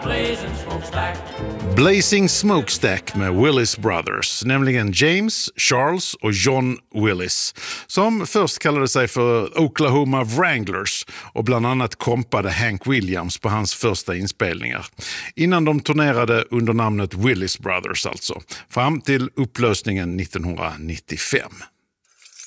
blazing smokestack. Blazing Smokestack med Willis Brothers, nämligen James, Charles och John Willis, som först kallade sig för Oklahoma Wranglers och bland annat kompade Hank Williams på hans första inspelningar. Innan de turnerade under namnet Willis Brothers alltså, fram till upplösningen 1995.